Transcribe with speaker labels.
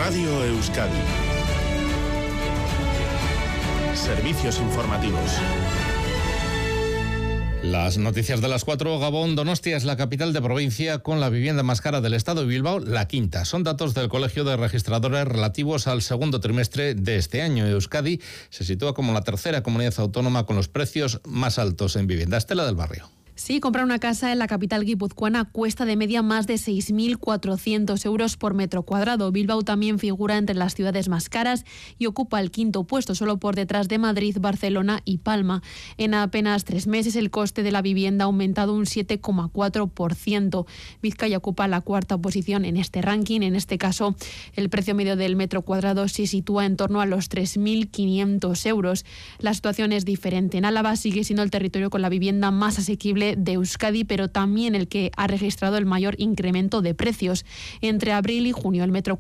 Speaker 1: Radio Euskadi. Servicios informativos.
Speaker 2: Las noticias de las 4. Gabón. Donostia es la capital de provincia con la vivienda más cara del estado y Bilbao la quinta. Son datos del Colegio de Registradores relativos al segundo trimestre de este año. Euskadi se sitúa como la tercera comunidad autónoma con los precios más altos en vivienda. Estela del Barrio.
Speaker 3: Sí, comprar una casa en la capital guipuzcoana cuesta de media más de 6.400 euros por metro cuadrado. Bilbao también figura entre las ciudades más caras y ocupa el quinto puesto, solo por detrás de Madrid, Barcelona y Palma. En apenas 3 meses el coste de la vivienda ha aumentado un 7,4%. Vizcaya ocupa la cuarta posición en este ranking. En este caso, el precio medio del metro cuadrado se sitúa en torno a los 3.500 euros. La situación es diferente. En Álava sigue siendo el territorio con la vivienda más asequible de Euskadi, pero también el que ha registrado el mayor incremento de precios. Entre abril y junio el metro